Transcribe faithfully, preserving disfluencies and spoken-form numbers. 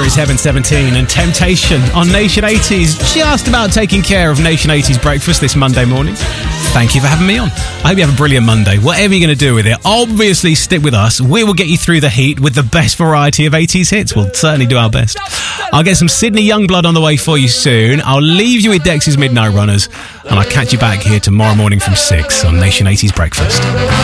is Heaven seventeen and Temptation on Nation eighties, just about taking care of Nation eighties breakfast this Monday morning. Thank you for having me on. I hope you have a brilliant Monday. Whatever you're going to do with it, obviously stick with us. We will get you through the heat with the best variety of eighties hits. We'll certainly do our best. I'll get some Sydney Youngblood on the way for you soon. I'll leave you with Dex's Midnight Runners, and I'll catch you back here tomorrow morning from six on Nation eighties Breakfast.